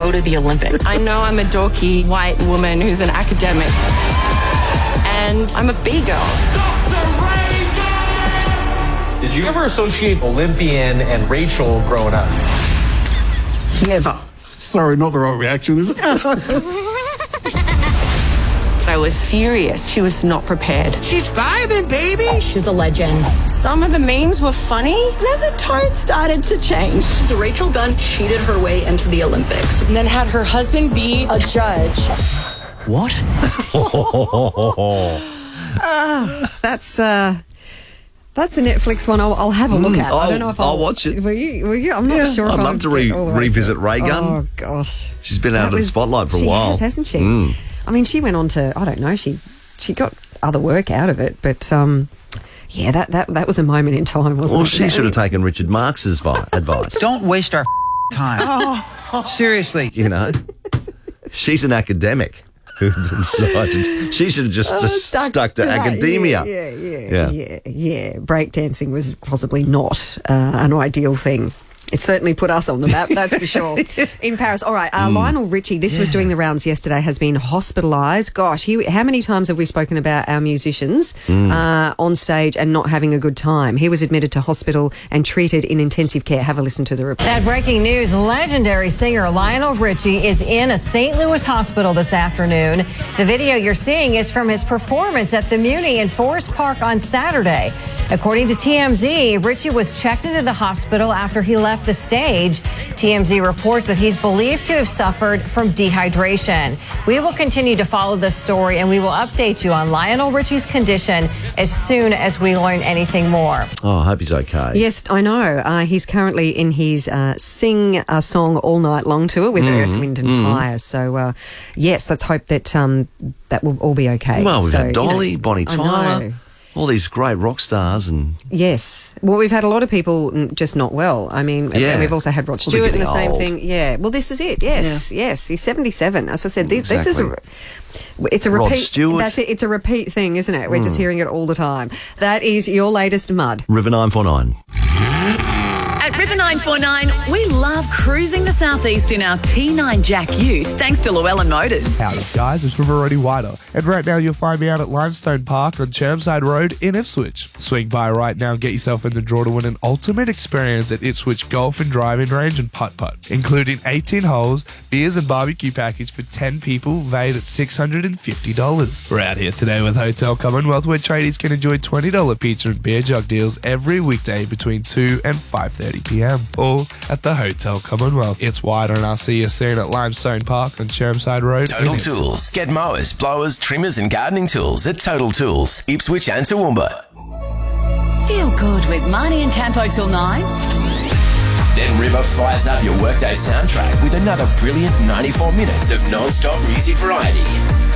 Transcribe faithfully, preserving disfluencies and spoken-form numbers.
go to the Olympics. I know I'm a dorky white woman who's an academic. And I'm a B-girl. Did you ever associate Olympian and Rachel growing up? Never. Sorry, not the right reaction, is it? I was furious. She was not prepared. She's vibing, baby. She's a legend. Some of the memes were funny. Then the tone started to change. So Rachel Gunn cheated her way into the Olympics and then had her husband be a judge. What? uh, that's uh, that's a Netflix one. I'll, I'll have a look Mm, at. I'll, I don't know if I'll, I'll watch it. Will you? Will you? I'm not Yeah, sure. If I'd I'll love to re- revisit Ray Gunn. Oh gosh, she's been That out of the was- spotlight for a she while. Has, hasn't she? Mm. I mean, she went on to. I don't know. She she got other work out of it, but um, yeah, that that that was a moment in time, wasn't Well, it? she should have taken Richard Marx's vi- advice. Don't waste our time. Seriously. You know, she's an academic who decided she should have just, Oh, just stuck stuck, to, to that. academia. Yeah, yeah, Yeah. yeah, yeah, yeah. Breakdancing was possibly not uh, an ideal thing. It certainly put us on the map, that's for sure. In Paris. All right, uh, Mm. Lionel Richie, this was doing the rounds yesterday, has been hospitalised. Gosh, he, how many times have we spoken about our musicians Mm. uh, on stage and not having a good time? He was admitted to hospital and treated in intensive care. Have a listen to the report. That breaking news, legendary singer Lionel Richie is in a Saint Louis hospital this afternoon. The video you're seeing is from his performance at the Muni in Forest Park on Saturday. According to T M Z, Richie was checked into the hospital after he left the stage. T M Z reports that he's believed to have suffered from dehydration. We will continue to follow this story and we will update you on Lionel Richie's condition as soon as we learn anything more. Oh, I hope he's okay. Yes, I know. Uh, he's currently in his uh, Sing a Song All Night Long tour with Mm, Earth, Wind and mm. Fire. So, uh, yes, let's hope that um, that will all be okay. Well, we've so, had Dolly, you know, Bonnie I Tyler, know. all these great rock stars, and Yes. Well, we've had a lot of people mm, just not well. I mean, Yeah. and we've also had Rod Well, they're Stewart and the getting same old. thing. Yeah. Well, this is it. Yes. Yes. He's seventy-seven. As I said, this, this is a. It's a Rod repeat. Stewart. That's it. It's a repeat thing, isn't it? We're just Mm. hearing it all the time. That is your latest mud. River nine four nine. At River nine four nine, we love cruising the southeast in our T nine Jack Ute, thanks to Llewellyn Motors. Howdy guys, it's River Roddy Wider, and right now you'll find me out at Limestone Park on Chermside Road in Ipswich. Swing by right now and get yourself in the draw to win an ultimate experience at Ipswich Golf and Driving Range and Putt-Putt, including eighteen holes, beers and barbecue package for ten people, valued at six hundred fifty dollars. We're out here today with Hotel Commonwealth, where tradies can enjoy twenty dollars pizza and beer jug deals every weekday between two and five thirty p.m. all at the Hotel Commonwealth. It's wider, and I'll see you soon at Limestone Park on Chermside Road. Total Tools. Get mowers, blowers, trimmers and gardening tools at Total Tools, Ipswich and Toowoomba. Feel good with Marnie and Campo till nine. Then River fires up your workday soundtrack with another brilliant ninety-four minutes of non-stop music variety.